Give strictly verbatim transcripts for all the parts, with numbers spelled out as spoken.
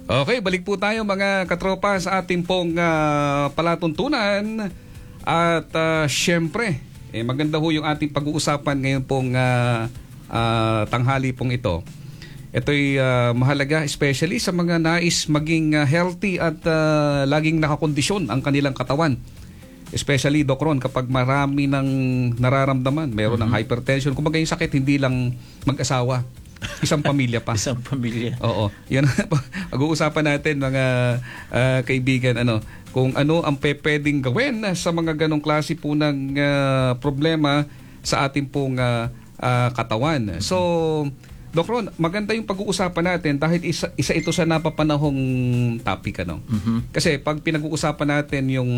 Okay, balik po tayo mga katropa sa ating pong uh, palatuntunan. At uh, syempre, eh, maganda ho yung ating pag-uusapan ngayon pong uh, uh, tanghali pong ito. Ito'y uh, mahalaga especially sa mga nais maging uh, healthy at uh, laging nakakondisyon ang kanilang katawan. Especially, Doc Ron, kapag marami ng nararamdaman, mayroon mm-hmm. ng hypertension, kumbaga yung sakit hindi lang mag-asawa. Isang pamilya pa. Isang pamilya. Oo. Yan pag-uusapan natin mga uh, kaibigan, ano, kung ano ang pwedeng gawin sa mga ganong klase po ng uh, problema sa ating pong uh, uh, katawan. So, Doc Ron, maganda yung pag-uusapan natin dahil isa, isa ito sa napapanahong topic, ano. Mm-hmm. Kasi pag pinag-uusapan natin yung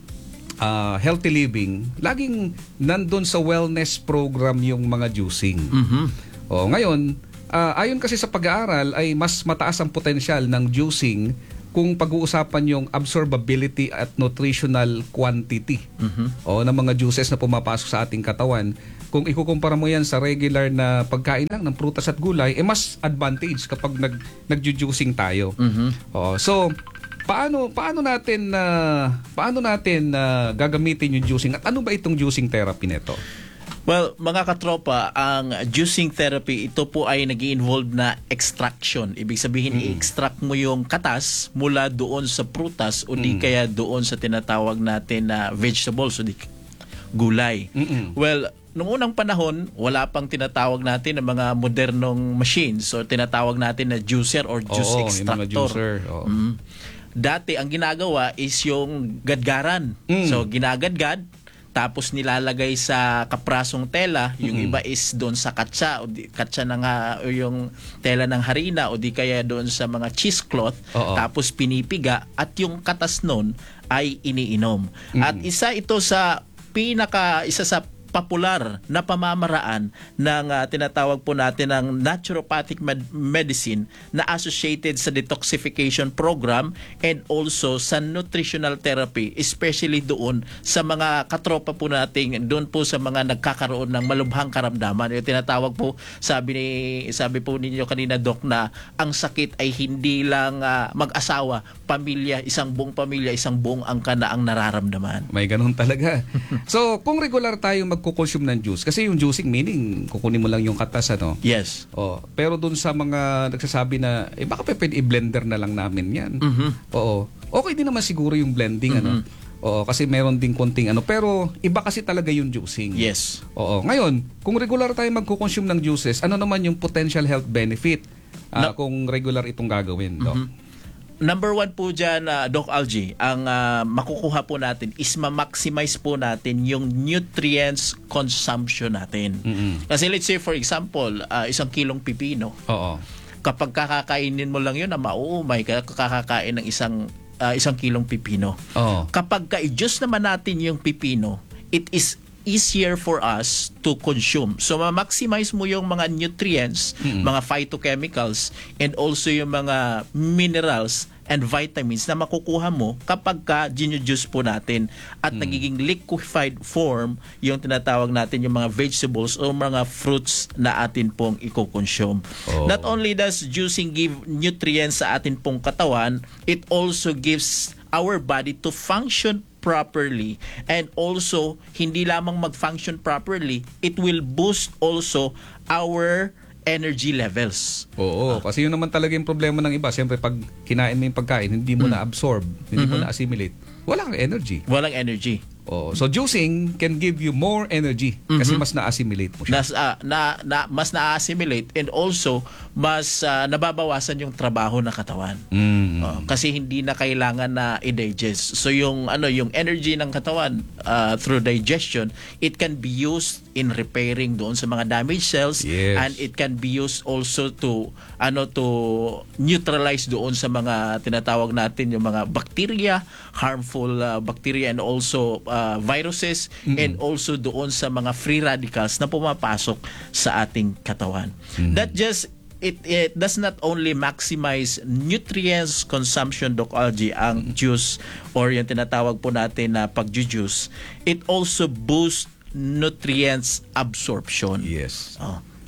uh, healthy living, laging nandun sa wellness program yung mga juicing. Mm-hmm. O, ngayon, Uh, ayon kasi sa pag-aaral ay mas mataas ang potensyal ng juicing kung pag-uusapan yung absorbability at nutritional quantity mm-hmm. o ng mga juices na pumapasok sa ating katawan. Kung ikukumpara mo yan sa regular na pagkain lang ng prutas at gulay, eh mas advantage kapag nag nagju-juicing tayo. Mm-hmm. O, so paano paano natin uh, paano natin uh, gagamitin yung juicing at ano ba itong juicing therapy nito? Well, mga katropa, ang juicing therapy, ito po ay nag-i-involve na extraction. Ibig sabihin, mm. i-extract mo yung katas mula doon sa prutas o di mm. kaya doon sa tinatawag natin na vegetables o di gulay. Mm-mm. Well, noong unang panahon, wala pang tinatawag natin ng mga modernong machines o tinatawag natin na juicer or juice Oo, extractor. Yung mga juicer. Oo. Mm. Dati, ang ginagawa is yung gadgaran. Mm. So, ginagadgad, tapos nilalagay sa kaprasong tela, yung mm-hmm. iba is doon sa katsa o di, katsa ng uh, o yung tela ng harina o di kaya doon sa mga cheesecloth, Oo. tapos pinipiga at yung katas nun ay iniinom. Mm-hmm. At isa ito sa pinaka isa sa popular na pamamaraan ng uh, tinatawag po natin ng naturopathic med- medicine na associated sa detoxification program and also sa nutritional therapy, especially doon sa mga katropa po nating doon po sa mga nagkakaroon ng malubhang karamdaman. Yung tinatawag po, sabi ni sabi po ninyo kanina, Doc, na ang sakit ay hindi lang uh, mag-asawa, pamilya, isang buong pamilya, isang buong angka na ang nararamdaman. May ganun talaga. So, kung regular tayo magkukonsume ng juice, kasi yung juicing meaning, kukunin mo lang yung katas, ano? Yes. Oh, pero dun sa mga nagsasabi na, eh baka pwede i-blender na lang namin yan. Mm-hmm. Oo. Okay din naman siguro yung blending, mm-hmm. ano? Oo, kasi meron ding konting ano, pero iba kasi talaga yung juicing. Yes. Oo. Ngayon, kung regular tayo magkukonsume ng juices, ano naman yung potential health benefit uh, no. kung regular itong gagawin, Doc? Mm-hmm. Number one po dyan, uh, Doc Algie, ang uh, makukuha po natin is ma-maximize po natin yung nutrients consumption natin. Mm-hmm. Kasi let's say for example, uh, isang kilong pipino. Oo. Kapag kakakainin mo lang yun na mauumay ka, kakakain ng isang uh, isang kilong pipino. Oo. Kapag ka-juice naman natin yung pipino, it is easier for us to consume. So, ma-maximize mo yung mga nutrients, mm-hmm. mga phytochemicals, and also yung mga minerals and vitamins na makukuha mo kapag ka ginu-juice po natin at mm. nagiging liquefied form yung tinatawag natin yung mga vegetables o mga fruits na atin pong i-consume. Oh. Not only does juicing give nutrients sa atin pong katawan, it also gives our body to function properly, and also hindi lamang mag-function properly, it will boost also our energy levels. Oo, uh, kasi yun naman talaga yung problema ng iba. Siyempre pag kinain mo yung pagkain, hindi mo mm. na-absorb, hindi mm-hmm. mo na-assimilate, wala kang energy. Walang energy. Oh, so juicing can give you more energy mm-hmm. kasi mas na-assimilate mo siya. Nas, uh, na, na, mas na-assimilate and also mas uh, nababawasan yung trabaho ng katawan. Mm-hmm. Uh, kasi hindi na kailangan na i-digest. So yung ano yung energy ng katawan uh, through digestion, it can be used in repairing doon sa mga damaged cells, yes. and it can be used also to ano to neutralize doon sa mga tinatawag natin yung mga bacteria, harmful uh, bacteria, and also uh, viruses, mm-hmm. and also doon sa mga free radicals na pumapasok sa ating katawan. Mm-hmm. That just It, it does not only maximize nutrients consumption, Doc Algie, ang juice or yung tinatawag po natin na pag-juice, it also boosts nutrients absorption. Yes. Oh.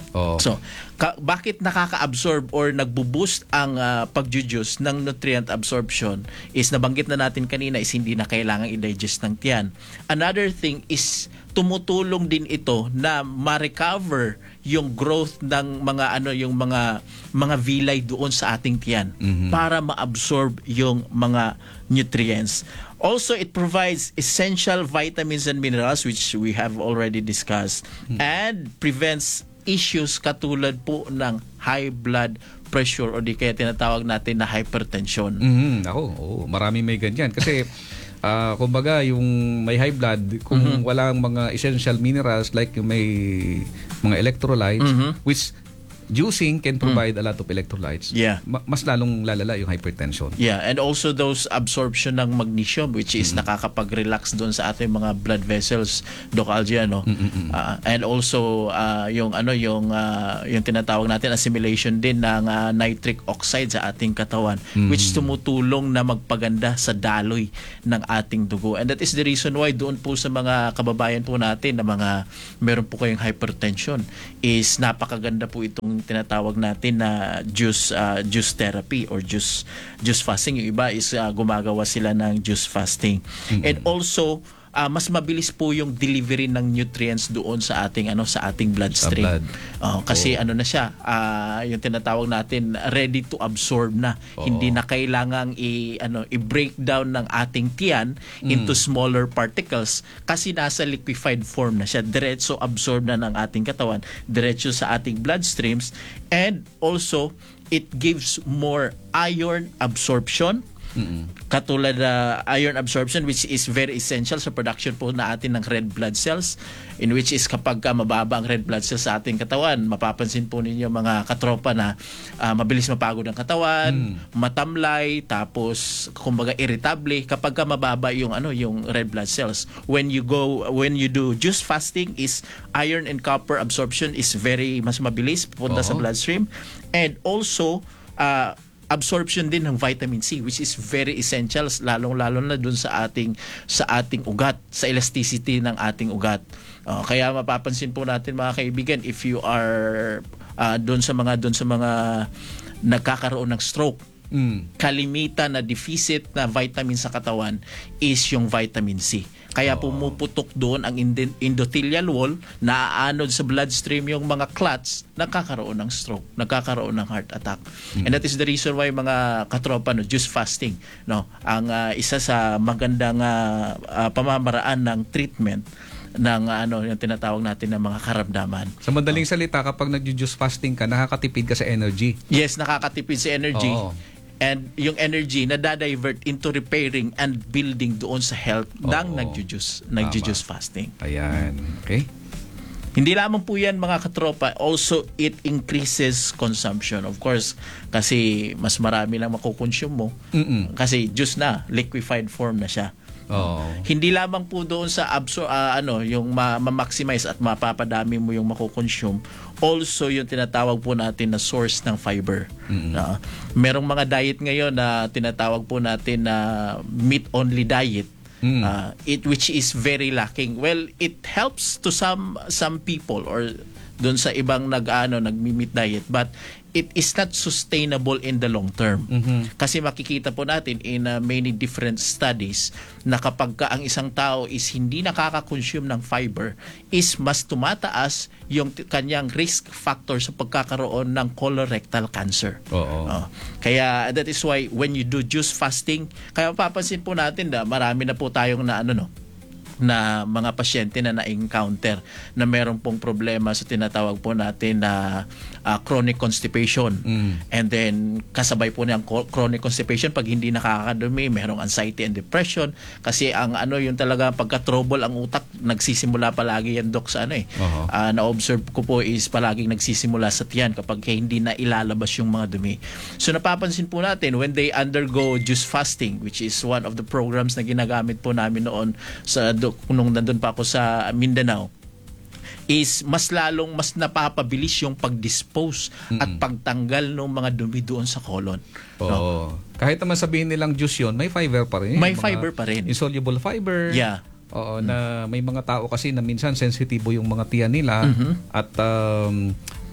Oo. So, ka- bakit nakaka-absorb or nagbo-boost ang uh, pag-juice ng nutrient absorption is nabanggit na natin kanina is hindi na kailangang i-digest ng tiyan. Another thing is tumutulong din ito na ma-recover yung growth ng mga ano yung mga mga villi doon sa ating tiyan Mhm. para ma-absorb yung mga nutrients. Also, it provides essential vitamins and minerals which we have already discussed and prevents issues katulad po ng high blood pressure o di kaya tinatawag natin na hypertension. Mhm. Ako, oo, marami may ganyan. Kasi, ah, kumbaga, yung may high blood, kung Mhm. walang mga essential minerals like yung may mga electrolytes, Mhm. which juicing can provide a lot of electrolytes. Yeah. Ma- mas lalong lalala yung hypertension. Yeah, and also those absorption ng magnesium which is nakakapag-relax doon sa ating mga blood vessels, Doc Algie, ano? Ah, and also ah, yung ano yung ah, yung tinatawag natin assimilation din ng ah, nitric oxide sa ating katawan which tumutulong na magpaganda sa daloy ng ating dugo. And that is the reason why doon po sa mga kababayan po natin na mga meron po kayong hypertension is napakaganda po itong tinatawag natin na juice uh, juice therapy or juice juice fasting. Yung iba is uh, gumagawa sila ng juice fasting. Mm-hmm. And also uh, mas mabilis po yung delivery ng nutrients doon sa ating ano sa ating bloodstream. Sa blood. Oh, kasi ano na siya, uh, yung tinatawag natin ready to absorb na. Oo. Hindi na kailangang i ano i-break down ng ating tiyan into smaller particles kasi nasa liquefied form na siya. Diretso absorb na ng ating katawan, diretso sa ating bloodstreams, and also it gives more iron absorption. Mm-mm. Katulad na iron absorption which is very essential sa production po na atin ng red blood cells, in which is kapag ka mababa ang red blood cells sa ating katawan, mapapansin po ninyo mga katropa na uh, mabilis mapagod ang katawan, Mm. matamlay, tapos kumbaga irritable kapag ka mababa yung ano yung red blood cells. When you go when you do juice fasting is iron and copper absorption is very mas mabilis punta sa Oo. bloodstream, and also uh, absorption din ng vitamin C which is very essential lalong-lalo na dun sa ating sa ating ugat, sa elasticity ng ating ugat. Uh, kaya mapapansin po natin mga kaibigan, if you are uh, dun sa mga dun sa mga nagkakaroon ng stroke, Mm. kalimitan na deficit na vitamin sa katawan is yung vitamin C. Kaya pumuputok doon ang endo- endothelial wall, naaanod sa bloodstream yung mga clots, nagkakaroon ng stroke, nagkakaroon ng heart attack. Mm-hmm. And that is the reason why mga katropa, no, juice fasting, no, ang uh, isa sa magandang uh, uh, pamamaraan ng treatment ng uh, ano yung tinatawag natin ng mga karamdaman. Sa madaling salita, kapag nag-juice fasting ka, nakakatipid ka sa energy. Yes, nakakatipid sa energy. Oo. And yung energy na dadivert into repairing and building doon sa health ng Oo. nagjujuice, nagjujuice fasting. Ayan. Okay? Hindi lamang po yan mga katropa, also it increases consumption. Of course, kasi mas marami lang makukonsume mo. Mm-mm. Kasi juice na, liquefied form na siya. Oo. Hindi lamang po doon sa absor ah, ano yung ma- ma-maximize at mapapadami mo yung makukonsume, also yung tinatawag po natin na source ng fiber. Mm-hmm. Ah, merong mga diet ngayon na tinatawag po natin na meat only diet. Mm. Ah, it which is very lacking. Well, it helps to some some people or doon sa ibang nag-ano nagmi-meat diet, but it is not sustainable in the long term. Mhm. Kasi makikita po natin in uh, many different studies na kapag ka ang isang tao is hindi nakaka-consume ng fiber, is mas tumataas yung t- kanyang risk factor sa pagkakaroon ng colorectal cancer. Oo. Oh. Kaya that is why when you do juice fasting, kaya mapapansin po natin na marami na po tayong na ano no, na mga pasyente na na-encounter na meron pong problema sa tinatawag po natin na uh, chronic constipation. Mm. And then kasabay po niyang co- chronic constipation pag hindi nakakadumi, merong anxiety and depression kasi ang ano yung talaga pagka-trouble ang utak nagsisimula palagi yan doc sa ano eh. Oo. Uh, na-observe ko po is palaging nagsisimula sa tiyan kapag hindi na ilalabas yung mga dumi. So napapansin po natin when they undergo juice fasting, which is one of the programs na ginagamit po namin noon sa nung nandun pa ako sa Mindanao, is mas lalong mas napapabilis yung pag-dispose at pagtanggal ng mga dumi doon sa colon. Oo. No? Kahit naman sabihin nilang juice yun, may fiber pa rin. May Mga fiber pa rin. Insoluble fiber. Yeah. Oo, na may mga tao kasi na minsan sensitibo yung mga tiyan nila Mhm. at um,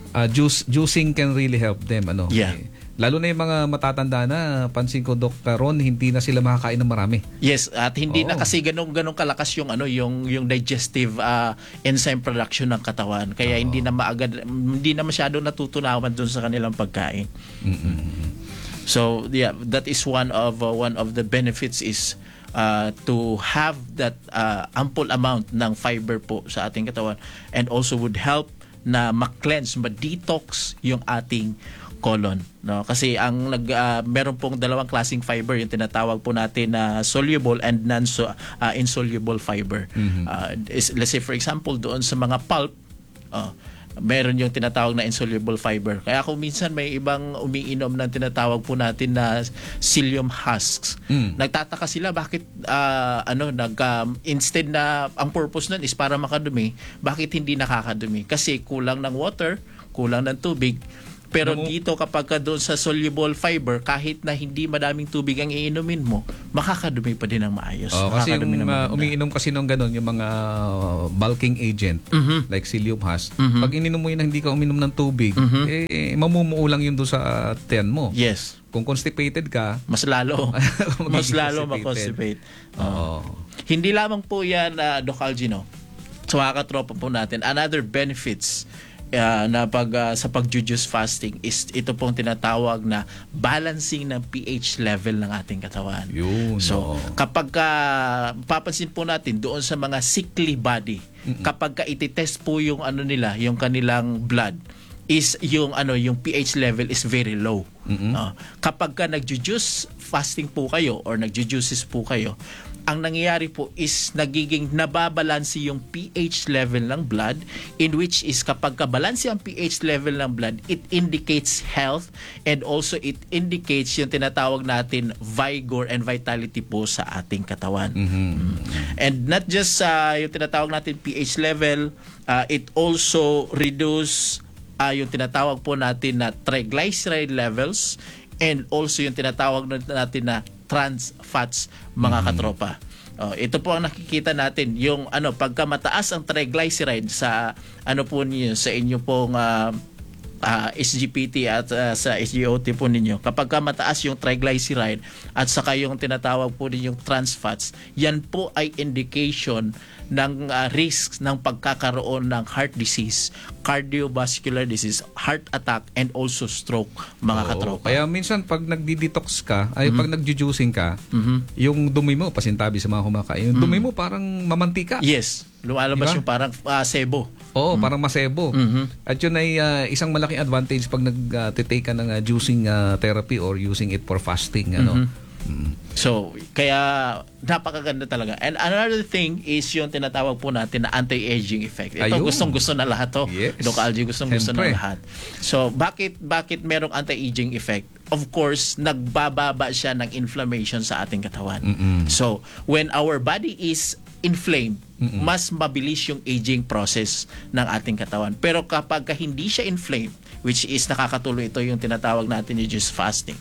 uh, juice, juicing can really help them. Ano? Yeah. Eh, lalo na yung mga matatanda na, pansin ko, Doctor Ron, hindi na sila makakain ng marami. Yes, at hindi Oo. na kasi ganun ganun kalakas yung ano yung yung digestive uh, enzyme production ng katawan. Kaya hindi na maagad hindi na masyado natutunawan doon sa kanilang pagkain. Mm-mm. So, yeah, that is one of uh, one of the benefits is uh, to have that uh, ample amount ng fiber po sa ating katawan, and also would help na ma-cleanse, ma-detox yung ating colon, no? Kasi ang nag uh, meron pong dalawang klaseng fiber, yung tinatawag po natin na uh, soluble and non uh, insoluble fiber. Mm-hmm. Uh, is, let's say for example doon sa mga pulp, uh, meron yung tinatawag na insoluble fiber. Kaya kung minsan may ibang umiinom ng tinatawag po natin na psyllium husks, Mm. nagtataka sila bakit uh, ano nag um, instead na ang purpose nun is para makadumi, bakit hindi nakakadumi? Kasi kulang ng water, kulang ng tubig. Pero Ano mo- dito kapag ka doon sa soluble fiber, kahit na hindi madaming tubig ang iinumin mo, makakadumi pa din ng maayos. Oh, kasi Makakadumi yung ng uh, maganda. umiinom kasi nung ganun, yung mga uh, bulking agent, Mhm. like psyllium husk, Mhm. pag ininom mo yun na hindi ka uminom ng tubig, Mhm. eh, mamumuo lang yun doon sa tiyan mo. Yes. Kung constipated ka, Mas lalo. magiging mas lalo constipated. makonstipate. Oo. Hindi lamang po yan, uh, Doc Algino, sa mga katropa po natin, another benefits uh, na pag, uh, sa pag-juice fasting is ito pong tinatawag na balancing ng pH level ng ating katawan. Yun, So, oo. kapag uh, papansin po natin doon sa mga sickly body, kapag ka ititest po yung ano nila, yung kanilang blood, is yung ano yung pH level is very low. Mm-mm. Uh, kapag ka nagjujuice fasting po kayo or nagjujuices po kayo, ang nangyayari po is nagiging nababalansi yung pH level ng blood, in which is kapag kabalansi ang pH level ng blood, it indicates health, and also it indicates yung tinatawag natin vigor and vitality po sa ating katawan. Mhm. And not just uh, yung tinatawag natin pH level, uh, it also reduce uh, yung tinatawag po natin na triglyceride levels, and also yung tinatawag natin na trans fats, mga katropa. Oh, ito po ang nakikita natin, yung ano pagka mataas ang triglyceride sa ano po niyo sa inyo pong uh, uh, S G P T at uh, sa S G O T po ninyo. Kapag ka mataas yung triglyceride at saka yung tinatawag po ninyong trans fats, yan po ay indication ng uh, risks ng pagkakaroon ng heart disease, cardiovascular disease, heart attack, and also stroke, mga Oo. katropa. Kaya minsan pag nagdi-detox ka, ay pag nagjujuicing ka, Mhm. yung dumi mo, pasintabi sa mga kumakain, yung dumi mo parang mamantika. Yes, lumalabas Diba? yung parang uh, sebo. Oo, parang masebo. Mhm. At yun ay uh, isang malaking advantage pag nag-take ka ng uh, juicing uh, therapy or using it for fasting. Ano? Mm. So, kaya napakaganda talaga. And another thing is yung tinatawag po natin na anti-aging effect. Ito Ayun. gustong-gusto na lahat to. Yes. Doc Algie, gustong-gusto na Siyempre. lahat. So, bakit bakit merong anti-aging effect? Of course, nagbababa siya ng inflammation sa ating katawan. Mm-mm. So, when our body is inflamed, mas mabilis yung aging process ng ating katawan. Pero kapag ka hindi siya inflamed, which is nakakatuloy ito yung tinatawag natin yung juice fasting,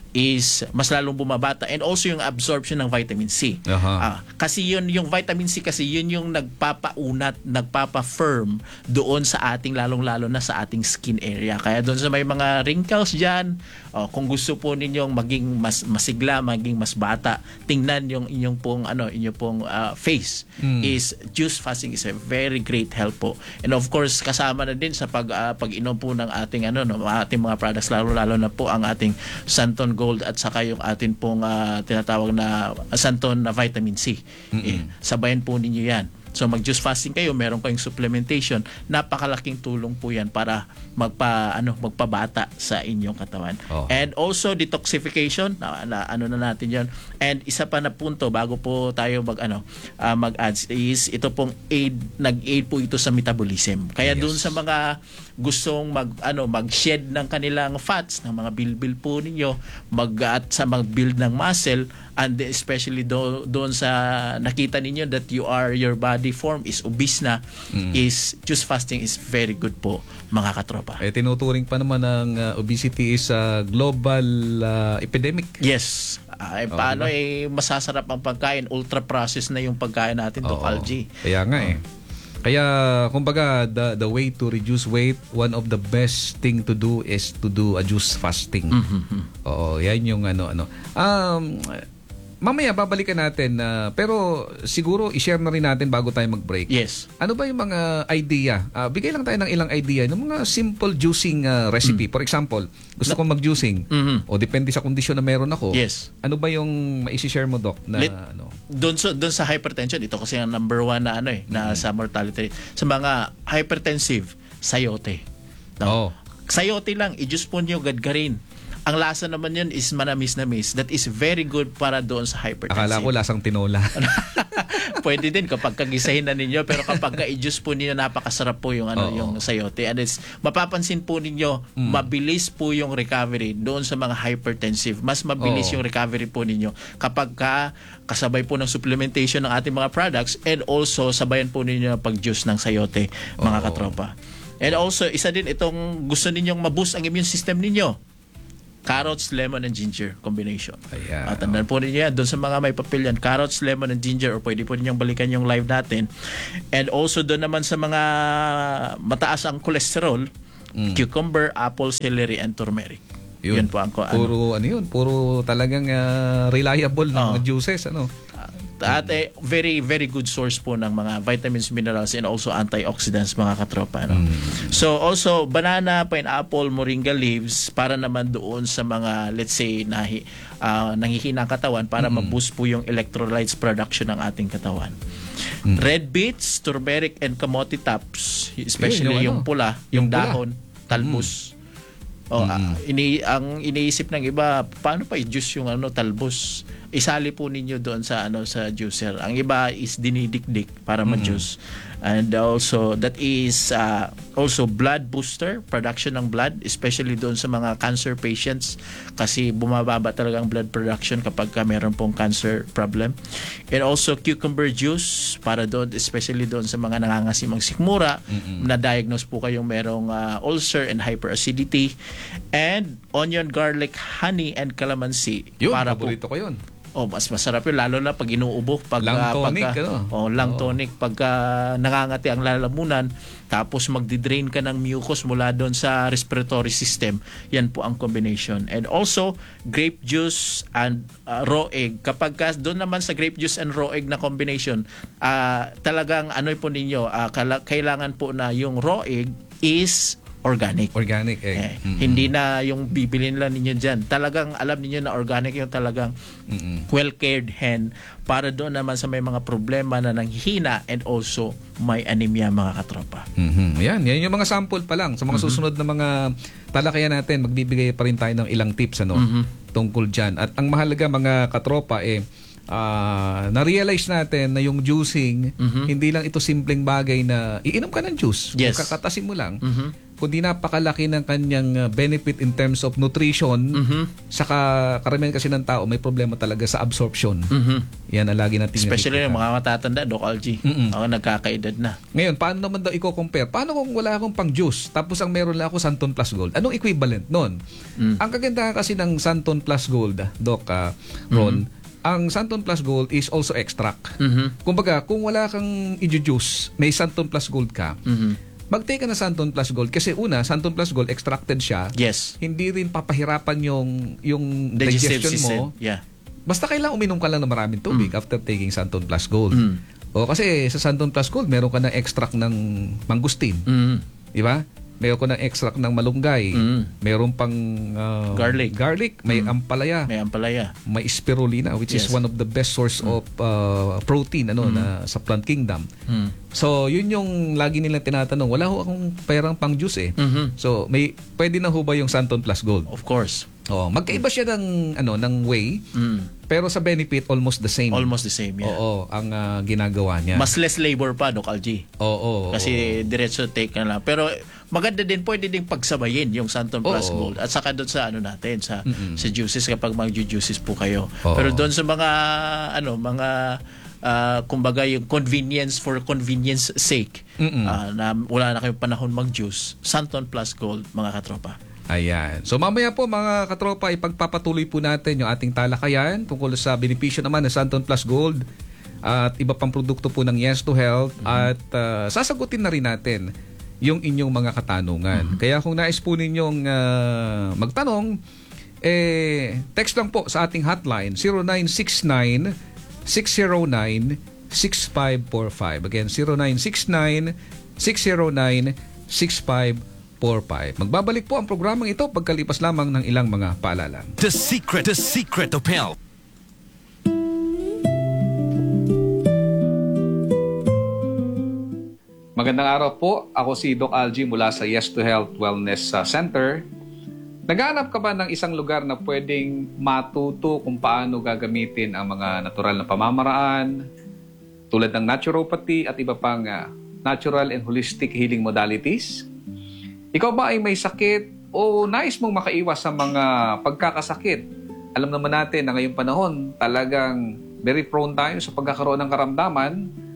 is mas lalong bumabata, and also yung absorption ng vitamin C. Aha. Ah, kasi yun yung vitamin C kasi yun yung nagpapaunat, nagpapa-firm doon sa ating lalong-lalo na sa ating skin area. Kaya doon sa may mga wrinkles diyan, oh, kung gusto po ninyong maging mas masigla, maging mas bata, tingnan yung inyong pong ano, inyong pong ah, face. Mm. Is juice fasting is a very great help po. And of course, kasama na din sa pag ah, pag-inom po ng ating ano no, ating mga products, lalo-lalo na po ang ating Santon Gold at saka yung atin pong ah, tinatawag na Santon na vitamin C. Eh, sabayan po ninyo yan. So mag-juice fasting kayo, meron kayong supplementation, napakalaking tulong po yan para magpa ano magpabata sa inyong katawan. Oh. And also detoxification, na, na ano na natin 'yon. And isa pa na punto bago po tayo mag ano ah, mag-ads is ito pong aid, nag-aid po ito sa metabolism. Kaya Yes. doon sa mga gustong mag ano mag-shed ng kanilang fats, ng mga bilbil po ninyo, mag at sa mag-build ng muscle, and especially do, doon sa nakita ninyo that you are your body form is obese na, is juice fasting is very good po, mga katropa. Eh, tinuturing pa naman ng uh, obesity is a global uh, epidemic. Yes. Ay, Oh, paano diba? eh masasarap ang pagkain, ultra processed na yung pagkain natin, Doc Oo. Algie. Kaya nga eh. Kaya kumbaga the the way to reduce weight, one of the best thing to do is to do a juice fasting. Mhm. Oo, yan yung ano ano. Um mamaya babalikan natin na pero siguro i-share na rin natin bago tayo mag-break. Yes. Ano ba yung mga idea? Ah, bigay lang tayo ng ilang idea ng mga simple juicing ah, recipe. For example, gusto kong mag-juicing Mhm. o depende sa kondisyon na meron ako. Yes. Ano ba yung mai-share mo, Doc, na Let- ano? Doon sa doon sa hypertension, ito kasi ang number one na ano eh, na sa mortality rate. Sa mga hypertensive, sayote. Oo. Sayote lang, i-juice po niyo gadgarin. Ang lasa naman yun is manamis-namis. That is very good para doon sa hypertensive. Akala ko lasang tinola. Pwede din kapag kagisahin na ninyo, pero kapag ka-i-juice po ninyo, napakasarap po yung ano Oo. yung sayote. And it's, mapapansin po ninyo, mabilis po yung recovery doon sa mga hypertensive. Mas mabilis Oo. yung recovery po ninyo kapag ka kasabay po ng supplementation ng ating mga products, and also sabayan po ninyo pag-juice ng sayote, mga Oo. katropa. And also, isa din itong gusto ninyong ma-boost ang immune system ninyo. Carrots, lemon, and ginger combination. Ayan. At tandaan po ninyo yan, doon sa mga may papel yan, carrots, lemon, and ginger, or pwede po ninyong balikan yung live natin. And also doon naman sa mga mataas ang cholesterol, cucumber, apple, celery, and turmeric. Yun, po ang ko. Ano. Puro ano yun, puro talagang ah, reliable ng Oo. mga juices ano. At eh, very, very good source po ng mga vitamins, minerals, and also antioxidants, mga katropa. No? So also, banana, pineapple, moringa leaves, para naman doon sa mga, let's say, nahi, uh, nanghihina ang katawan, para ma-boost po yung electrolytes production ng ating katawan. Red beets, turmeric, and kamote tops, especially Yun, yung yung, ano? pula, Yung yung, pula. dahon, talbos. Oh, ah, ini ang iniisip ng iba, paano pa i-juice yung ano talbos? Isali po ninyo doon sa ano sa juicer. Ang iba is dinidikdik para ma-juice. And also that is uh, also blood booster, production ng blood, especially doon sa mga cancer patients, kasi bumababa talaga ang blood production kapag ka meron pong cancer problem. And also cucumber juice para doon, especially doon sa mga nangangasimang sikmura, na diagnose po kayong merong uh, ulcer and hyperacidity. And onion, garlic, honey, and calamansi. Yun, para po, paborito ko yun. oh, mas masarap yun, lalo na pag inuubo, pag Lung ah, tonic, pagka, ano? oh, lung tonic, pagka nangangati ang lalamunan, tapos magdi-drain ka ng mucus mula doon sa respiratory system. Yan po ang combination. And also grape juice and uh, raw egg. Kapag ka, doon naman sa grape juice and raw egg na combination, uh, talagang ano po ninyo, uh, kala- kailangan po na yung raw egg is organic. Organic egg. Eh, Mm-mm. Hindi na yung bibilin lang ninyo dyan. Talagang alam ninyo na organic yung talagang Mm-mm. well-cared hen, para doon naman sa may mga problema na nanghihina and also may anemia, mga katropa. Mhm. Yan, yan yung mga sample pa lang. Sa mga susunod na mga talakayan natin, magbibigay pa rin tayo ng ilang tips ano tungkol diyan. At ang mahalaga, mga katropa, eh ah, na-realize natin na yung juicing, hindi lang ito simpleng bagay na iinom ka ng juice. Yes. Kakatasin mo lang. Mhm. Kundi napakalaki ng kanyang uh, benefit in terms of nutrition. Saka karamihan kasi ng tao may problema talaga sa absorption. Mhm. Yan ang lagi natin Especially nakikita. yung mga matatanda, Doc Algie. Mm-mm. Ako nagkakaedad na. Ngayon, paano naman daw i-compare? Paano kung wala akong pang juice tapos ang meron lang ako Santon Plus Gold? Anong equivalent nun? Ang kagandahan kasi ng Santon Plus Gold, ah, Doc, ah, Ron, ang Santon Plus Gold is also extract. Mhm. Kumbaga, kung wala kang i-juice, may Santon Plus Gold ka, Mhm. mag-take ka na Santon Plus Gold kasi una, Santon Plus Gold extracted siya. Yes. Hindi rin papahirapan yung yung Digestive digestion system. mo. Yeah. Basta kailangan uminom ka lang ng maraming tubig after taking Santon Plus Gold. Mm. O kasi sa Santon Plus Gold, meron ka ng extract ng mangustin. Mhm. Di ba? Meron ka ng extract ng malunggay. Mm. Meron pang uh, Garlic. garlic. May ampalaya. May ampalaya. May spirulina, which is Yes. one of the best source of uh, protein ano na sa plant kingdom. Mm. So, yun yung lagi nilang tinatanong. Wala ho akong perang pang juice eh. Mhm. So, may pwede na ho ba yung Santon Plus Gold? Of course. Oh, magkaiba siya ng ano ng way, Mm. pero sa benefit almost the same. Almost the same, yeah. Oo, ang ah, ginagawa niya. Mas less labor pa, Doc Algie. Oo. oo, Kasi diretso take ka na lang. Pero maganda din, pwede din pagsabayin yung Santon Plus Oo. Gold. At saka doon sa ano natin, sa Mm-mm. sa juices kapag mag-juices po kayo. Oo. Pero doon sa mga ano, mga ah, kumbaga yung convenience for convenience sake, Mm-mm. ah, na wala na kayong panahon mag-juice, Santon Plus Gold, mga katropa. Ayan. So mamaya po mga katropa, ipagpapatuloy po natin yung ating talakayan tungkol sa benepisyo naman ng Santon Plus Gold. at iba pang produkto po ng Yes to Health at uh, sasagutin na rin natin yung inyong mga katanungan. Kaya kung nais po ninyong uh, magtanong, eh, text lang po sa ating hotline zero nine six nine, six zero nine, six five four five. Again, zero nine six nine, six zero nine, six five four five. Magbabalik po ang programang ito pagkalipas lamang ng ilang mga paalala. The secret, the secret of health. Magandang araw po. Ako si Doc Algie mula sa Yes to Health Wellness uh, Center. Naghahanap ka ba ng isang lugar na pwedeng matuto kung paano gagamitin ang mga natural na pamamaraan tulad ng naturopathy at iba pang uh, natural and holistic healing modalities? Ikaw ba ay may sakit o nais mong makaiwas sa mga pagkakasakit? Alam naman natin na ngayong panahon talagang very prone tayo sa pagkakaroon ng karamdaman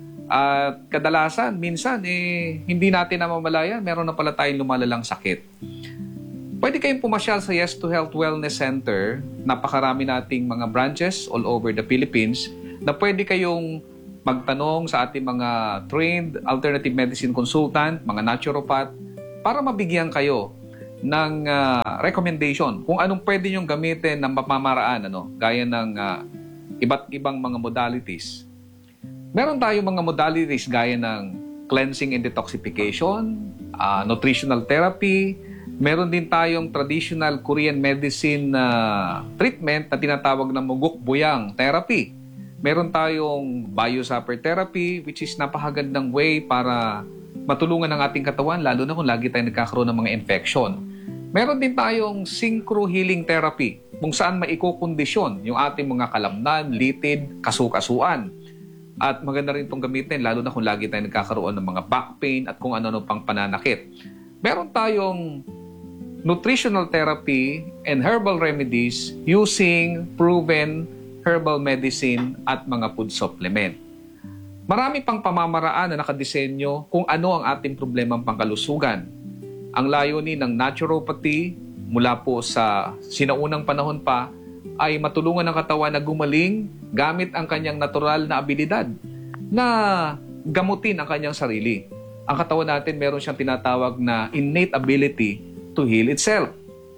at kadalasan, minsan, eh, hindi natin namamalayan, meron na pala tayong lumalalang sakit. Pwede kayong pumasyal sa Yes to Health Wellness Center. Napakarami nating mga branches all over the Philippines na pwede kayong magtanong sa ating mga trained alternative medicine consultant, mga naturopath, para mabigyan kayo ng uh, recommendation kung anong pwede nyong gamitin ng pamamaraan, ano, gaya ng uh, iba't ibang mga modalities. Meron tayong mga modalities gaya ng cleansing and detoxification, uh, nutritional therapy, meron din tayong traditional Korean medicine uh, treatment na tinatawag na mugok buyang therapy. Meron tayong biosupper therapy, which is napakagandang way para matulungan ang ating katawan, lalo na kung lagi tayong nagkakaroon ng mga infection. Meron din tayong synchro healing therapy, kung saan maikokondisyon yung ating mga kalamnan, litid, kasukasuan. At maganda rin itong gamitin, lalo na kung lagi tayong nagkakaroon ng mga back pain at kung ano-ano pang pananakit. Meron tayong nutritional therapy and herbal remedies using proven herbal medicine at mga food supplement. Marami pang pamamaraan na nakadisenyo kung ano ang ating problemang pangkalusugan. Ang layunin ng naturopathy mula po sa sinaunang panahon pa ay matulungan ng katawan na gumaling gamit ang kanyang natural na abilidad na gamutin ang kanyang sarili. Ang katawan natin meron siyang tinatawag na innate ability to heal itself.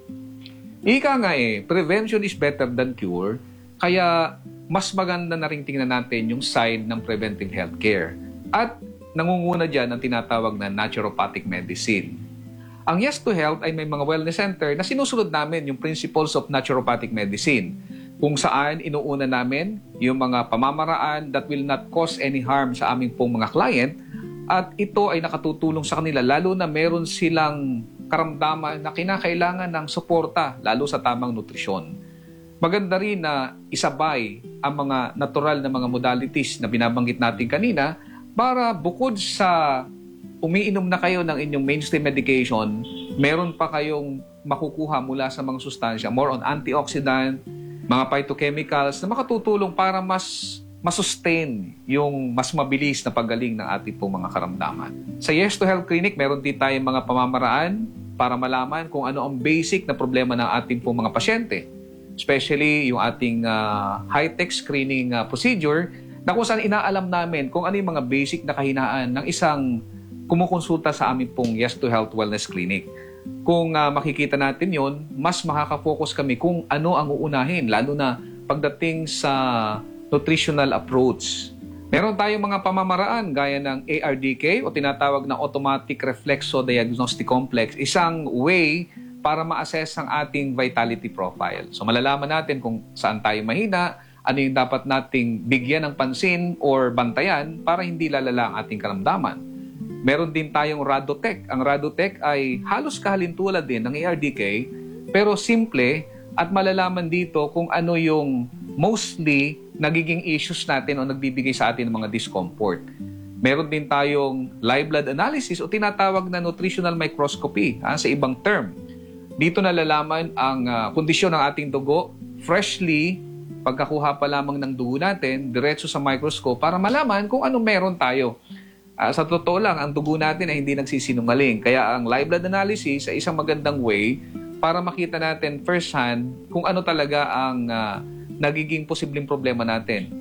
Ika nga eh, prevention is better than cure, kaya mas maganda na rin tingnan natin yung side ng preventive healthcare. At nangunguna dyan ang tinatawag na naturopathic medicine. Ang Yes to Health ay may mga wellness center na sinusunod namin yung principles of naturopathic medicine, kung saan inuuna namin yung mga pamamaraan that will not cause any harm sa aming pong mga client, at ito ay nakatutulong sa kanila lalo na meron silang karamdaman na kinakailangan ng suporta lalo sa tamang nutrisyon. Maganda rin na isabay ang mga natural na mga modalities na binabanggit natin kanina para bukod sa umiinom na kayo ng inyong mainstream medication, meron pa kayong makukuha mula sa mga sustansya, more on antioxidant, mga phytochemicals na makatutulong para mas masustain yung mas mabilis na paggaling ng ating pong mga karamdaman. Sa Yes to Health Clinic, meron din tayong mga pamamaraan para malaman kung ano ang basic na problema ng ating pong mga pasyente. Especially yung ating uh, high-tech screening uh, procedure na kung saan inaalam namin kung ano yung mga basic na kahinaan ng isang kumukonsulta sa amin pong Yes to Health Wellness Clinic. Kung uh, makikita natin yon, mas makaka-focus kami kung ano ang uunahin, lalo na pagdating sa nutritional approach. Meron tayong mga pamamaraan gaya ng A R D K o tinatawag na Automatic Reflexo Diagnostic Complex, isang way para ma-assess ang ating vitality profile. So malalaman natin kung saan tayo mahina, ano yung dapat nating bigyan ng pansin or bantayan para hindi lalala ang ating karamdaman. Meron din tayong Radotech. Ang Radotech ay halos kahalintulad din ng A R D K, pero simple at malalaman dito kung ano yung mostly nagiging issues natin o nagbibigay sa atin ng mga discomfort. Meron din tayong live blood analysis o tinatawag na nutritional microscopy, ha, sa ibang term. Dito nalalaman ang uh, kondisyon ng ating dugo freshly, pagkakuha pa lamang ng dugo natin, diretso sa microscope para malaman kung ano meron tayo. Uh, sa totoo lang, ang dugo natin ay hindi nagsisinungaling. Kaya ang live blood analysis ay isang magandang way para makita natin first hand kung ano talaga ang uh, nagiging posibleng problema natin.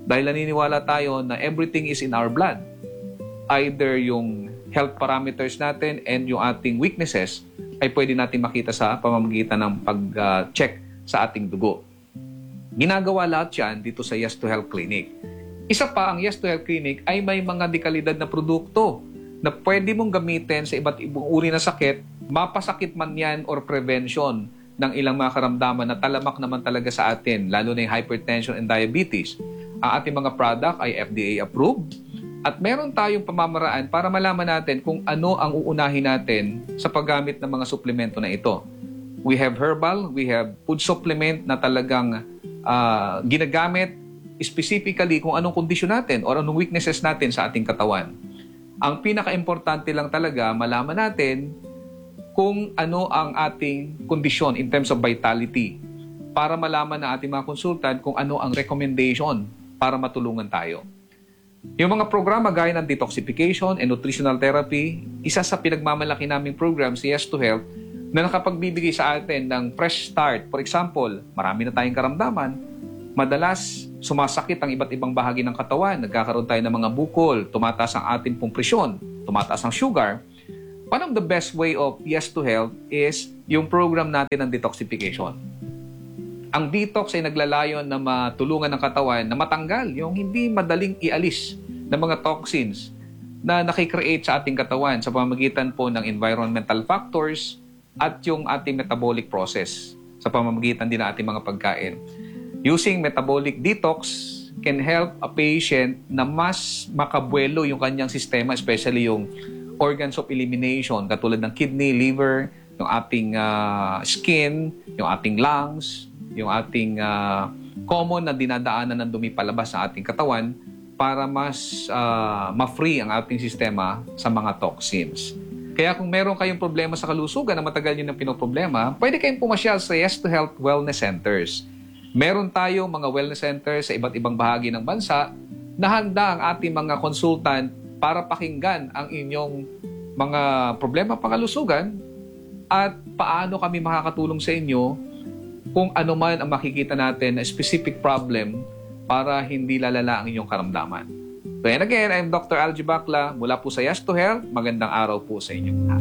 Dahil naniniwala tayo na everything is in our blood. Either yung health parameters natin and yung ating weaknesses ay pwede natin makita sa pamamagitan ng pag-check sa ating dugo. Ginagawa lahat yan dito sa Yes to Health Clinic. Isa pa, ang Yes to Health Clinic ay may mga dekalidad na produkto na pwede mong gamitin sa iba't ibang uri na sakit, mapasakit man yan or prevention ng ilang mga karamdaman na talamak naman talaga sa atin, lalo na yung hypertension and diabetes. Ang ating mga product ay F D A approved at meron tayong pamamaraan para malaman natin kung ano ang uunahin natin sa paggamit ng mga suplemento na ito. We have herbal, we have food supplement na talagang uh, ginagamit specifically kung anong kondisyon natin or anong weaknesses natin sa ating katawan. Ang pinaka-importante lang talaga, malaman natin kung ano ang ating kondisyon in terms of vitality para malaman ng ating mga consultant kung ano ang recommendation para matulungan tayo. Yung mga programa gaya ng detoxification and nutritional therapy, isa sa pinagmamalaki naming program si Yes to Health na nakapagbibigay sa atin ng fresh start. For example, marami na tayong karamdaman, madalas sumasakit ang iba't ibang bahagi ng katawan, nagkakaroon tayo ng mga bukol, tumataas ang ating pong presyon, tumataas ang sugar. One of the best way of Yes to Health is yung program natin ng detoxification. Ang detox ay naglalayon na matulungan ng katawan na matanggal yung hindi madaling ialis ng mga toxins na nakikreate sa ating katawan sa pamamagitan po ng environmental factors at yung ating metabolic process sa pamamagitan din ng ating mga pagkain. Using metabolic detox can help a patient na mas makabuelo yung kanyang sistema, especially yung organs of elimination katulad ng kidney, liver, yung ating uh, skin, yung ating lungs, yung ating uh, common na dinadaanan ng dumi palabas sa ating katawan para mas uh, ma-free ang ating sistema sa mga toxins. Kaya kung meron kayong problema sa kalusugan na matagal nyo ng pinoproblema, pwede kayong pumasyal sa Yes to Health Wellness Centers. Meron tayong mga wellness centers sa iba't ibang bahagi ng bansa na handa ang ating mga consultant para pakinggan ang inyong mga problema pangkalusugan at paano kami makakatulong sa inyo kung ano man ang makikita natin na specific problem para hindi lalala ang inyong karamdaman. So and again, I'm Doctor Algie Bacla mula po sa Yes to Health. Magandang araw po sa inyong lahat.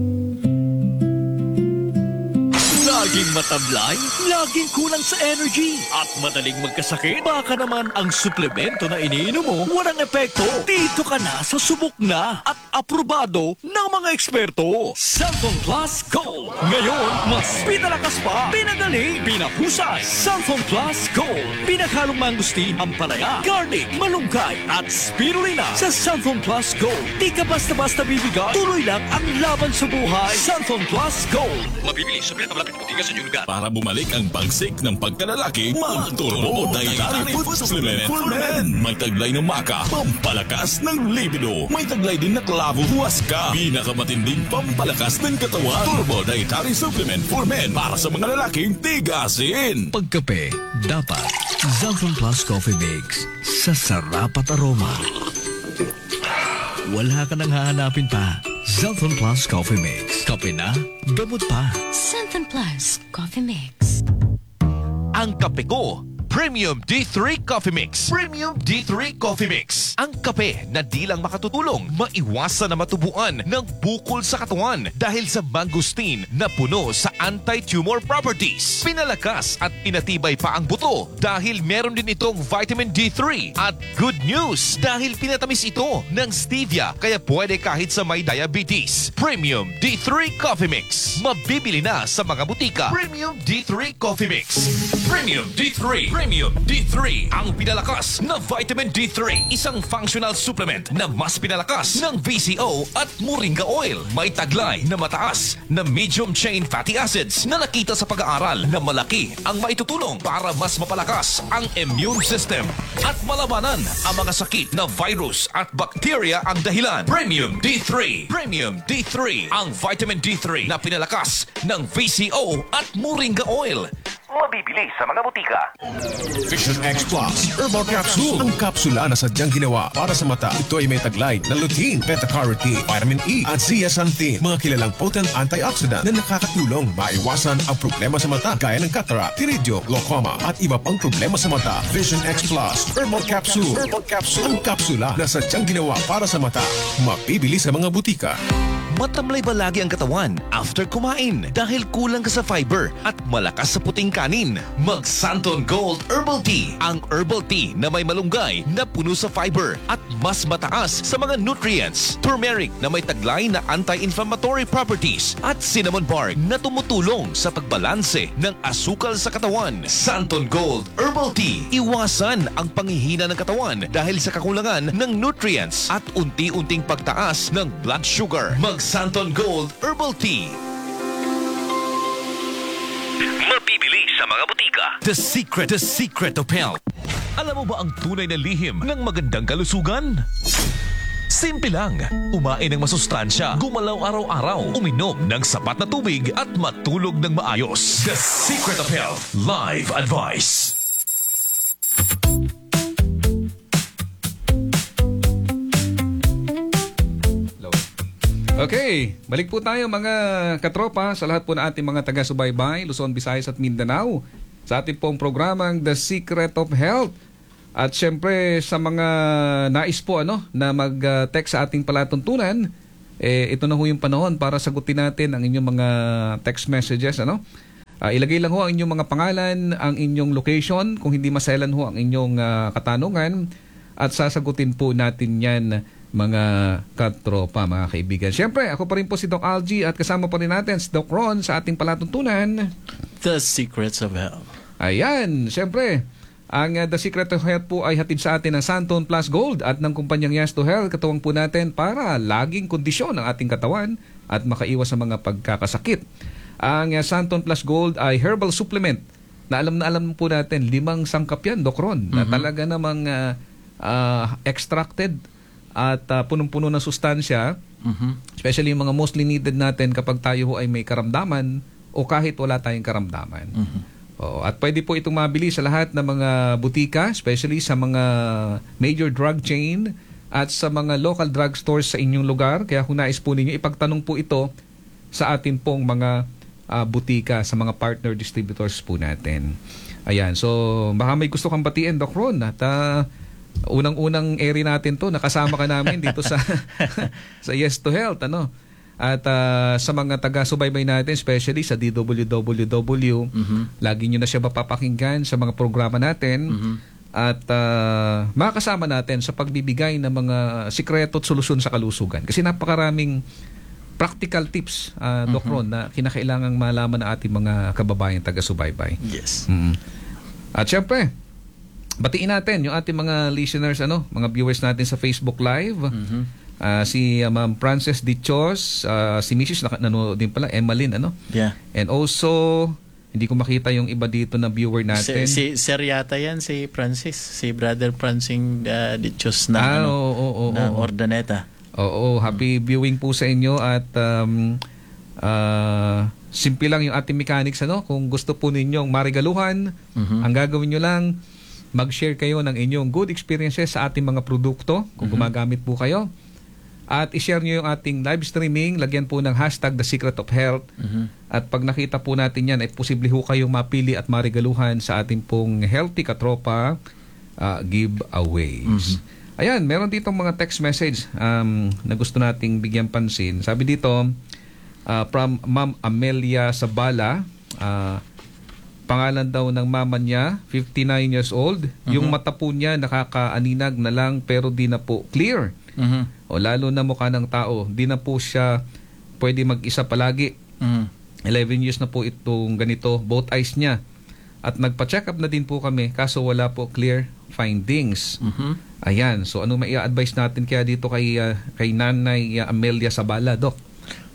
Laging matablay, laging kulang sa energy, at madaling magkasakit. Baka naman ang suplemento na iniinom mo walang epekto. Dito ka na sa subok na at aprobado ng mga eksperto. Santon Plus Gold. Ngayon, mas pinalakas pa, pinagaling, pinahusay. Santon Plus Gold. Pinaghalong mangustin, ampalaya, garlic, malunggay, at spirulina. Sa Santon Plus Gold, di ka basta-basta bibigay. Tuloy lang ang laban sa buhay. Santon Plus Gold. Mabibili sa pinakamalapit puti ka sa Yunga. Para bumalik ang pagsik ng pagkalalaki, mag-turbo Dietary Food Supplement for Men. May taglay ng maka, pampalakas ng libido. May taglay din na klavo, huwaska. Pinakamatinding pampalakas ng katawan. Turbo Dietary Supplement for Men para sa mga lalaking tigasin. Pagkape, dapat Zalphon Plus Coffee Mix sa sarap at aroma. Wala ka nang hahanapin pa. Zalphon Plus Coffee Mix. Kape na, gamot pa. Santon Plus Coffee Mix. Ang kape ko, Premium D three Coffee Mix. Premium D three Coffee Mix. Ang kape na di lang makatutulong, maiwasan na matubuan ng bukol sa katawan dahil sa mangustin na puno sa anti-tumor properties. Pinalakas at pinatibay pa ang buto dahil meron din itong vitamin D three. At good news dahil pinatamis ito ng stevia kaya pwede kahit sa may diabetes. Premium D three Coffee Mix. Mabibili na sa mga butika. Premium D three Coffee Mix. Premium D three. Premium D three, ang pinalakas na vitamin D three. Isang functional supplement na mas pinalakas ng V C O at moringa oil. May taglay na mataas na medium chain fatty acids na nakita sa pag-aaral na malaki ang maitutulong para mas mapalakas ang immune system at malabanan ang mga sakit na virus at bacteria ang dahilan. Premium D three. Premium D three, ang vitamin D three na pinalakas ng V C O at moringa oil. mabibili sa mga butika. Vision X Plus Herbal Capsule. Ang kapsula na sadyang ginawa para sa mata. Ito ay may taglay na lutein, beta-carotene, vitamin E at zeaxanthin. Mga kilalang potent antioxidant na nakakatulong maiwasan ang problema sa mata gaya ng cataract, iridio, glaucoma at iba pang problema sa mata. Vision X Plus Herbal Capsule. Herbal Capsule. Ang kapsula na sadyang ginawa para sa mata. Mabibili sa mga butika. Matamlay ba lagi ang katawan after kumain dahil kulang ka sa fiber at malakas sa puting kanin? Mag Santon Gold Herbal Tea. Ang herbal tea na may malunggay na puno sa fiber at mas mataas sa mga nutrients. Turmeric na may taglay na anti-inflammatory properties at cinnamon bark na tumutulong sa pagbalanse ng asukal sa katawan. Santon Gold Herbal Tea. Iwasan ang panghihina ng katawan dahil sa kakulangan ng nutrients at unti-unting pagtaas ng blood sugar. Mag Santon Gold Herbal Tea. Mabibili sa mga butika. The Secret, The Secret of Health. Alam mo ba ang tunay na lihim ng magandang kalusugan? Simple lang. Umain ng masustansya, gumalaw araw-araw, uminom ng sapat na tubig at matulog ng maayos. The Secret of Health Live Advice. Okay, balik po tayo mga katropa sa lahat po na ating mga taga-subaybay, Luzon, Visayas at Mindanao sa ating pong programang The Secret of Health. At syempre sa mga nais po ano, na mag-text sa ating palatuntunan, eh, ito na ho yung panahon para sagutin natin ang inyong mga text messages. Ano? Uh, ilagay lang ho ang inyong mga pangalan, ang inyong location, kung hindi maselan ho ang inyong uh, katanungan at sasagutin po natin yan mga katropa, mga kaibigan. Siyempre, ako pa rin po si Doc Algie at kasama pa rin natin si Doc Ron sa ating palatuntunan. The Secrets of Health. Ayan, siyempre, ang uh, The Secret of Health po ay hatid sa atin ng Santon Plus Gold at ng kumpanyang Yes to Health. Katuwang po natin para laging kondisyon ang ating katawan at makaiwas sa mga pagkakasakit. Ang uh, Santon Plus Gold ay herbal supplement na alam na alam po natin, limang sangkap yan, Doc Ron, mm-hmm. na talaga namang uh, uh, extracted at uh, punong-puno ng sustansya, mm-hmm. especially yung mga mostly needed natin kapag tayo ay may karamdaman o kahit wala tayong karamdaman. Mm-hmm. O, at pwede po itong mabili sa lahat ng mga butika, especially sa mga major drug chain at sa mga local drug stores sa inyong lugar. Kaya kung nais po ninyo, ipagtanong po ito sa atin pong mga uh, butika, sa mga partner distributors po natin. Ayan, so baka may gusto kang batiin, Doc Ron, at uh, unang-unang area natin to, nakasama ka namin dito sa sa Yes to Health, ano? At uh, sa mga taga-subaybay natin, especially sa D W W W, mm-hmm. lagi nyo na siya mapapakinggan sa mga programa natin, mm-hmm. at uh, makakasama natin sa pagbibigay ng mga sikreto at solusyon sa kalusugan. Kasi napakaraming practical tips, uh, Doc Ron, mm-hmm. na kinakailangang malaman ng ating mga kababayan taga-subaybay. Yes. Mm-hmm. At syempre, batiin natin yung ating mga listeners, ano, mga viewers natin sa Facebook Live. Mm-hmm. Uh, si uh, Ma'am Frances Dichos, uh, si Missus na nanonood din pala, Emmeline, ano? Yeah. And also, hindi ko makita yung iba dito na viewer natin. Si, si Sir yata yan, si Francis, si Brother Francing uh, Dichos na, ah, ano, oo, oo, oo, na oo. Ordaneta. Oo, happy mm-hmm. viewing po sa inyo at um, uh, simple lang yung ating mechanics, ano? Kung gusto po ninyong marigaluhan, mm-hmm. ang gagawin nyo lang, mag-share kayo ng inyong good experiences sa ating mga produkto kung mm-hmm. gumagamit po kayo. At i-share nyo yung ating live streaming, lagyan po ng hashtag The Secret of Health. Mm-hmm. At pag nakita po natin yan, ay posible ho kayong mapili at marigaluhan sa ating pong Healthy Katropa uh, giveaways. Mm-hmm. Ayan, meron ditong mga text message um, na gusto nating bigyan pansin. Sabi dito, uh, from Ma'am Amelia Sabala, uh, pangalan daw ng mama niya, fifty-nine years old. Uh-huh. Yung mata po niya nakakaaninag na lang pero di na po clear. Uh-huh. O lalo na mukha ng tao, di na po siya pwede mag-isa palagi. Uh-huh. eleven years na po itong ganito, both eyes niya. At nagpa-check up na din po kami kaso wala po clear findings. Uh-huh. Ayan, so ano mai-advise natin kaya dito kay uh, kay Nanay uh, Amelia Sabala, Doc?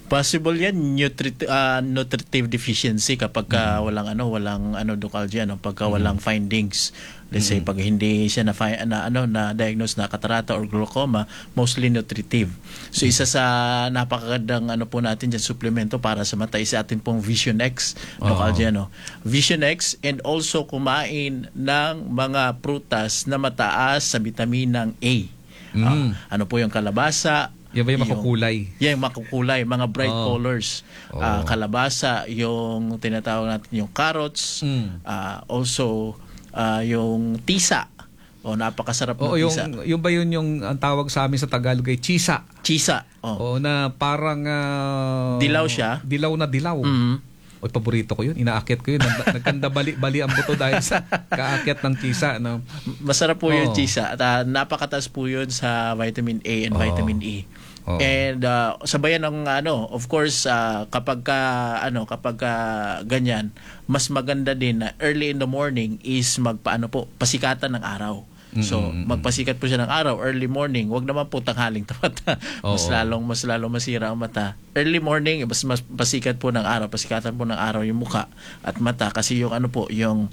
Possible yan nutri- uh, nutritive deficiency kapag ka walang ano walang ano Doc Algie, ano pagka walang findings. Let's say pag hindi siya na, fi- na ano na diagnose na catarata or glaucoma, mostly nutritive. So isa sa napakagandang ano po natin diyan suplemento para sa mata is atin pong Vision X, Doc Algie, ano. Vision X, and also kumain ng mga prutas na mataas sa bitaminang A. Mm. Ah, ano po yung kalabasa, Yan ba yung makukulay? Yan, yung makukulay, mga bright Oh. colors. Oh. Ah, kalabasa, yung tinatawag natin yung carrots, Mm. ah, also ah, yung tisa. O napakasarap ng Oo, yung, tisa. yung ba yun yung ang tawag sa amin sa Tagalog ay chisa? Chisa. Oh. Oo, na parang... ah, Dilaw siya. Dilaw na dilaw. Mhm. O, paborito ko yun. Inaakyat ko yun. Nag- Nagkanda bali-bali ang buto dahil sa kaakyat ng chisa. No? Masarap po yung Oo. chisa. At ah, napakataas po yun sa vitamin A and Oo. vitamin E. Oo. And uh, sabayan ng ano, of course, ah, kapag ka, ano, kapag ka ganyan, mas maganda din na early in the morning is magpaano po, pasikatan ng araw. So, Mm-mm. magpasikat po siya ng araw, early morning. Wag naman po tanghaling mata. Mas Oo. lalong, mas lalong masira ang mata. Early morning, mas, mas pasikat po ng araw, pasikatan po ng araw yung muka at mata. Kasi yung ano po, yung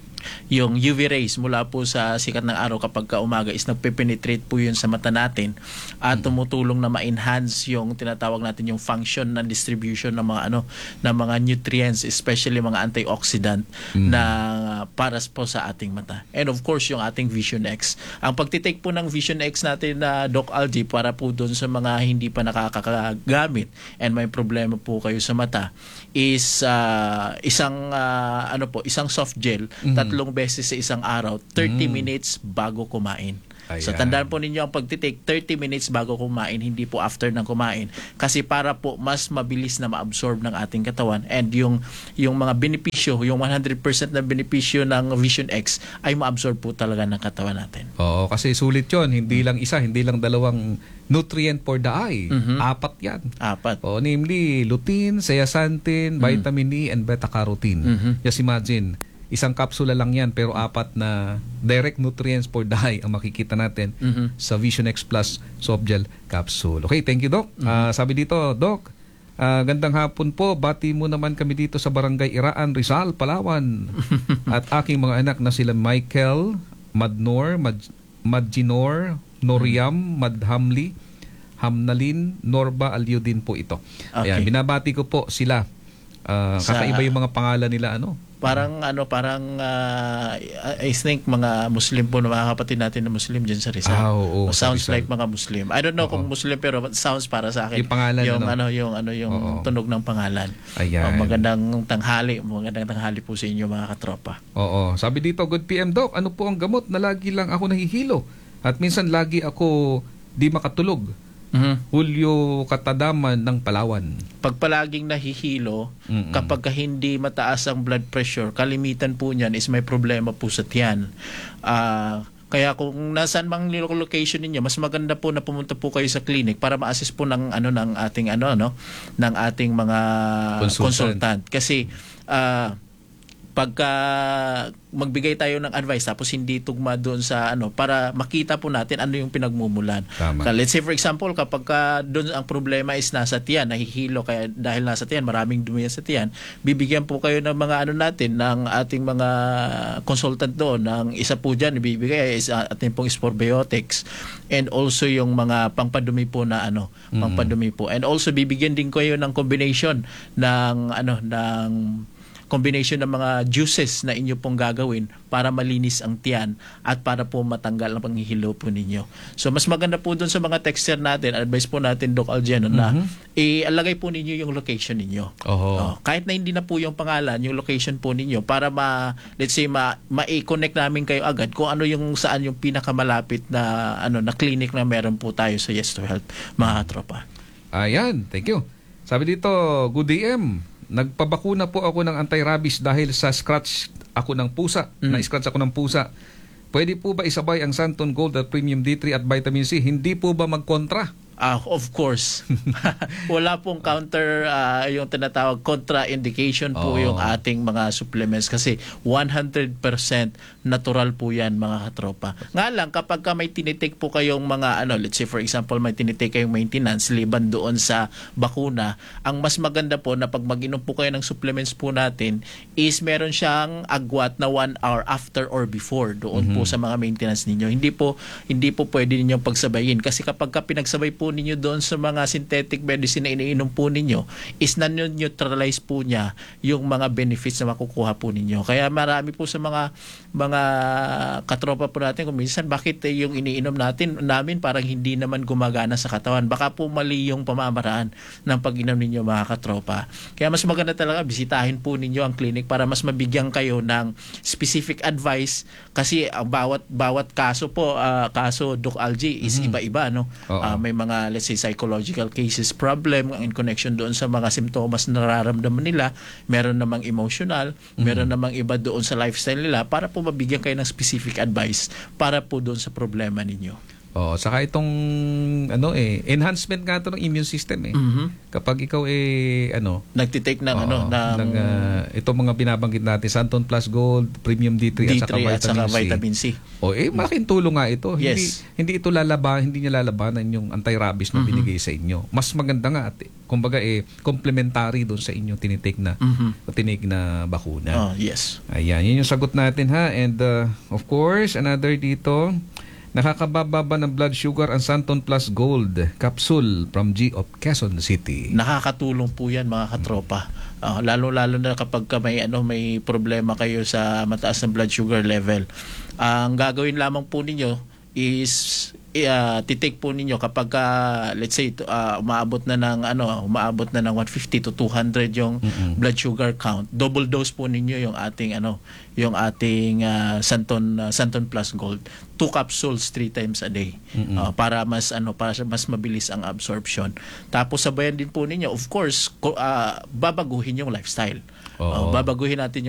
yung U V rays mula po sa sikat ng araw kapag ka umaga is nagpe-penetrate po yun sa mata natin at tumutulong na ma-enhance yung tinatawag natin yung function ng distribution ng mga ano ng mga nutrients, especially mga antioxidant na para po sa ating mata. And of course yung ating Vision X. Ang pagtitake po ng Vision X natin na Doc Algie para po doon sa mga hindi pa nakakagamit and may problema po kayo sa mata is uh, isang uh, ano po isang soft gel tatlong beses sa isang araw, thirty minutes bago kumain. So Ayan. tandaan po ninyo ang pagtitake thirty minutes bago kumain, hindi po after ng kumain, kasi para po mas mabilis na ma-absorb ng ating katawan, and yung yung mga benepisyo, yung one hundred percent na benepisyo ng Vision X ay ma-absorb po talaga ng katawan natin. Oo, kasi sulit yun. Hindi lang isa, hindi lang dalawang nutrient for the eye. Mhm. Apat yan. Apat. O, namely, lutein, zeaxanthin, vitamin E, and beta-carotene. Mhm. Just imagine, isang kapsula lang yan pero apat na direct nutrients for the eye ang makikita natin Mhm. sa Vision X Plus Soft Gel Capsule. Okay, thank you, Doc. Ah, sabi dito, Doc, ah, gandang hapon po. Bati mo naman kami dito sa Barangay Iraan, Rizal, Palawan. At aking mga anak na sila Michael, Madnor, Mad Madginor, Noriam, Madhamli, Hamnalin, Norba, Alio din po ito. Okay. Ayan, binabati ko po sila. Ah, Sa- kakaiba yung mga pangalan nila, ano? Parang ano, parang uh, I think mga Muslim po na mga kapatid natin na Muslim dyan sa Rizal. Ah, oo, O, sa sounds Rizal. like mga Muslim. I don't know Oo. kung Muslim, pero sounds para sa akin. Yung pangalan, yung ano? ano, yung ano yung Oo. tunog ng pangalan. Ayan. O, magandang tanghali, magandang tanghali po sa inyo mga katropa. Oo. Sabi dito, good P M Doc, ano po ang gamot na lagi lang ako nahihilo? At minsan lagi ako di makatulog. Mhm. Julio Katadaman ng Palawan. Pag palaging nahihilo, Mm-mm. kapag ka hindi mataas ang blood pressure, kalimitan po niyan is may problema po sa tiyan. Ah, kaya kung nasaan mang location ninyo, mas maganda po na pumunta po kayo sa clinic para ma-assess po ng ano ng ating ano no ng ating mga Consultant. consultant. Kasi ah, pagka magbigay tayo ng advice tapos hindi tugma doon sa ano, para makita po natin ano yung pinagmumulan. Tama. Ka- Let's say for example, kapag ka doon ang problema is nasa tiyan, nahihilo kaya dahil nasa tiyan, maraming dumi sa tiyan, bibigyan po kayo ng mga ano natin, ng ating mga consultant doon, ng isa po dyan, ibibigay is uh, ating pong sporbiotics and also yung mga pangpadumi po na ano, pangpadumi po. And also bibigyan din kayo ng combination ng ano, ng combination ng mga juices na inyo pong gagawin para malinis ang tiyan at para po matanggal ang panghihilo po ninyo. So mas maganda po doon sa mga texture natin, advice po natin Doc Algie, no, na ialagay po ninyo yung location ninyo. Oho. Oh, kahit na hindi na po yung pangalan, yung location po ninyo para ma let's say ma ma-connect namin kayo agad kung ano yung saan yung pinakamalapit na ano na clinic na meron po tayo sa Yes to Health, mga tropa. Ayan, thank you. Sabi dito, good D M. Nagpabakuna po ako ng anti-rabies dahil sa scratch ako ng pusa. Mm. Na-scratch ako ng pusa. Pwede po ba isabay ang Santon Gold at Premium D three at Vitamin C? Hindi po ba magkontra? Ah, of course. Wala pong counter ah, yung tinatawag contraindication po Oo. yung ating mga supplements kasi one hundred percent natural po yan mga katropa. Nga lang kapag ka may tinitake po kayong mga ano, let's say for example may tinitake kayong maintenance liban doon sa bakuna, ang mas maganda po na pag mag-inom po kayo ng supplements po natin is meron siyang agwat na one hour after or before doon po sa mga maintenance ninyo. Hindi po hindi po pwede ninyong pagsabayin kasi kapag ka pinagsabay po ninyo doon sa mga synthetic medicine na iniinom po ninyo is na-neutralize po niya yung mga benefits na makukuha po ninyo. Kaya marami po sa mga mga katropa po natin kung minsan bakit eh, yung iniinom natin namin parang hindi naman gumagana sa katawan. Baka po mali yung pamamaraan ng pag-inom ninyo mga katropa. Kaya mas maganda talaga bisitahin po ninyo ang clinic para mas mabigyan kayo ng specific advice kasi ang bawat bawat kaso po ah, kaso Doc Algie is iba-iba no. Oo. Ah, may mga let's say psychological cases problem in connection doon sa mga simptomas na nararamdaman nila, meron namang emotional, meron namang iba doon sa lifestyle nila para po mabigyan kayo ng specific advice para po doon sa problema ninyo. Oh, saka itong ano eh enhancement nga to ng immune system eh. Mhm. Kapag ikaw eh ano Nagtitake ng oo, ano ng, ng ah, itong mga binabanggit natin Santon Plus Gold, Premium D three, D at saka three at saka vitamin, vitamin C. O eh malaking tulong nga ito. Hindi Yes. hindi ito lalaban, hindi niya lalabanan yung anti-rabies na binigay sa inyo. Mas maganda nga at kumbaga eh complementary doon sa inyong tinitake na Mhm. tinitake na bakuna. Oh, yes. Ayan, yun yung sagot natin ha. And uh, of course, another dito, nakakababa ng blood sugar ang Santon Plus Gold capsule from G of Quezon City. Nakakatulong po 'yan mga katropa. Ah, lalo-lalo na kapag ka may ano may problema kayo sa mataas ng blood sugar level. Ang gagawin lamang po ninyo is uh, titake po ninyo kapag uh, let's say uh, umaabot na ng ano umaabot na ng one fifty to two hundred yung blood sugar count, double dose po ninyo yung ating ano yung ating uh, Santon uh, Santon Plus Gold, two capsules three times a day. Uh, para mas ano para mas mabilis ang absorption. Tapos sabayan din po ninyo of course ko- uh, babaguhin yung lifestyle. Oo. Uh, babaguhin natin yung